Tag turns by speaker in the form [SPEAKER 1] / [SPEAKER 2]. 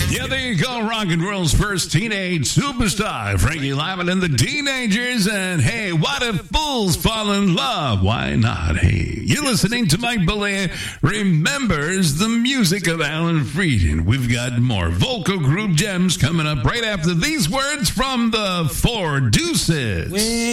[SPEAKER 1] Yeah, there you go. Rock and roll's first teenage superstar, Frankie Lyman and the Teenagers. And hey, what if fools fall in love? Why not? Hey, you're listening to Mike Belair remembers the music of Alan Freed. And we've got more vocal group gems coming up right after these words from the Four Deuces.